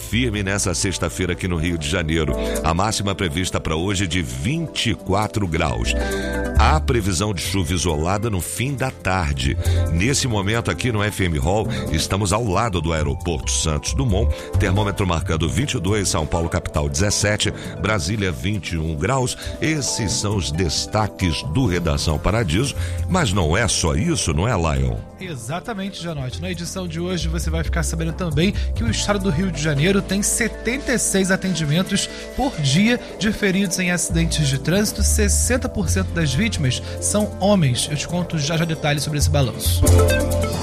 firme nessa sexta-feira aqui no Rio de Janeiro. A máxima prevista para hoje é de 24 graus. Há previsão de chuva isolada no fim da tarde. Nesse momento aqui no FM Hall, estamos ao lado do aeroporto Santos Dumont, termômetro marcando 22, São Paulo capital 17, Brasília 21 graus. Esses são os destaques do Redação Paradiso, mas não é só isso, não é, Lion? Exatamente, Janote. Na edição de hoje você vai ficar sabendo também que o estado do Rio de Janeiro tem 76 atendimentos por dia de feridos em acidentes de trânsito. 60% das vítimas são homens. Eu te conto já detalhes sobre esse balanço.